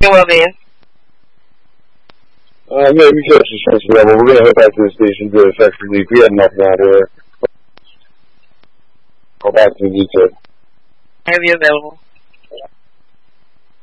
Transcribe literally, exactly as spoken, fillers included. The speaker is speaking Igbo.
You will be. Uh, yeah, we catch the stress level. We're gonna head back to the station to effect relief. We had nothing out here. Go back to the detail. Have you available?